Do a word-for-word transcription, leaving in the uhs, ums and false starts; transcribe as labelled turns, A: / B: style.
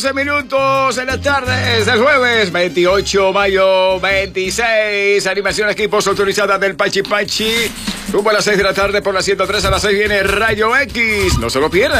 A: doce minutos en las tardes del jueves veintiocho de mayo veintiséis. Animación equipos autorizada del Pachi Pachi. Rumbo a las seis de la tarde por la ciento tres a las seis viene Rayo X. No se lo pierdan.